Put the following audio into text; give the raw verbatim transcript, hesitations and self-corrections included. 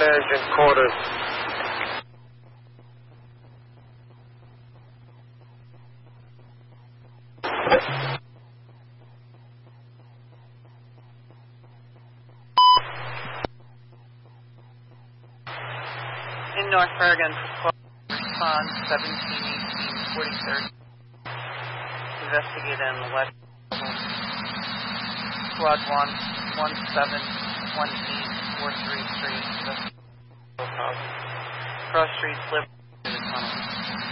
Management quarters. In North Bergen, respond seventeen eighteen forty-third. Investigate in the west. Squad one one seven one eight four three three. Cross streets, Liberty, the tunnel.